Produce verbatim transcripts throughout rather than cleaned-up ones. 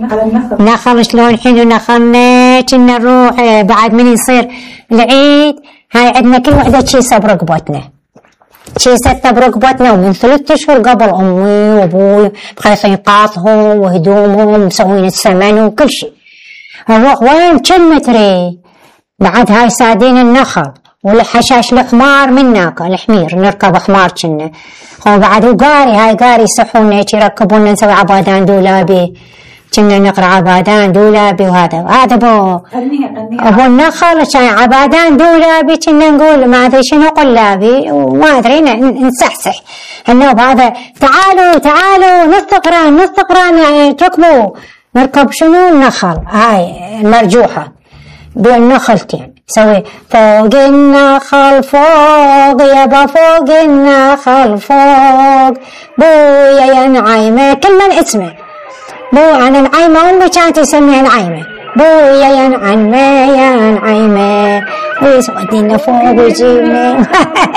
نخل شلون حلو نخلنا كنا نروح بعد من يصير العيد هاي عندنا كل وحدة كيسة برقبتنا كيسة برقبتنا ومن ثلاثة أشهر قبل أمي وأبوي مخلصين قاطهم وهدومهم مسوين السمن وكل شيء نروح وين كم متري بعد هاي سادين النخل والحشاش الحمار مناك الحمير نركب حمار كنا وبعد وقاري هاي قاري يصحونا يركبونا نسوي عبادان دولابي كنا نقرأ عبادان دولابي وهذا هذا بو ابو النخل كان عبادان دولابي كنا نقول ما ادري شنو قلابي وما ادري نسحسح النوب هذا تعالوا تعالوا نستقران نستقران يعني تركبوا نركب شنو النخل هاي المرجوحة بالنخلتين سوي فوق النخل فوق يابا فوق النخل فوق بويا يا نعيمة كل من اسمه بو أنا نعيمة أمي كانت تسميها نعيمة بويا يا نعيمة يا نعيمة ويسودينا فوق ويجيبنا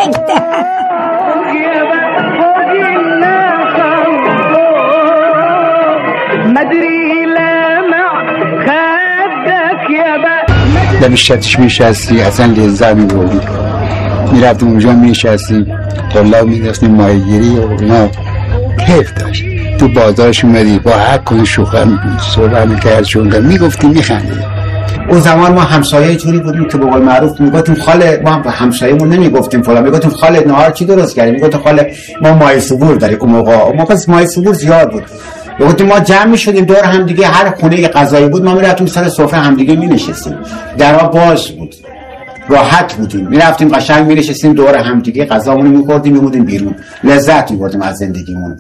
لمیشتش میشستی اصلا لذت میبردی میرفتیم اونجا میشستی طلاب میدستیم ماهیگیری و اینا کیف داشت تو بازارش اومدی با هر کنه شوخه صحبت میکرد شونگه میگفتی میخندی اون زمان ما همسایه جوری بودیم که به قول معروف میگفتیم خاله ما به همسایه‌مون نمیگفتیم فلان میگفتیم خاله نهار چی درست کردی میگفتیم خاله ما ماهی صبور داریم اون موقع اون موقع ماهی صبور زیاد بود وقتی ما جمع می‌شدیم دور هم دیگه هر خونه غذایی بود ما می‌رفتیم سر سفره هم دیگه می‌نشستیم درا باز بود راحت بودیم می‌رفتیم قشنگ می‌نشستیم دور هم دیگه غذامون رو می‌خوردیم می‌موندیم بیرون لذت می‌بردیم از زندگیمون.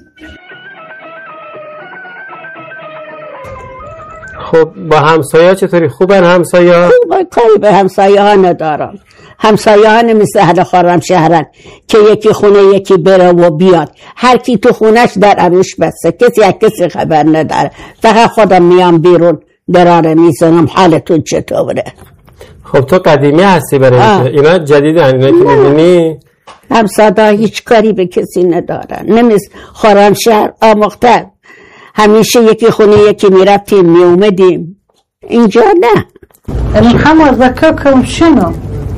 خب با همسایه‌ها چطوری خوبن همسایه‌ها؟ خوبه کاری به همسایه‌ها ندارم همسایه‌ها نمیشه اهل خرمشهرن که یکی خونه یکی بره و بیاد هر کی تو خونش در عروش بسته کسی از کسی خبر نداره فقط خودم میام بیرون دراره میزنم حالتون چطوره خب تو قدیمی هستی برای اینا جدیده اینا که میبینی همسایه‌ها هیچ کاری به کسی ندارن نمیشه خرمشهر آموختر همیشه یکی خونه یکی میرفتیم میومدیم اینجا نه محمد ذكركم شنو؟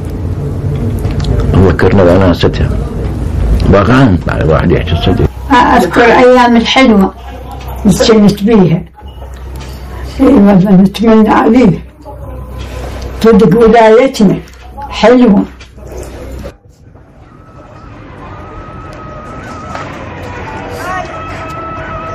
ذكرنا بأناستها واقعا بعد واحد يحكي الصدق أذكر أيام الحلوة كنت بيها والله نتمنى عليه صدق ولايتنا حلوة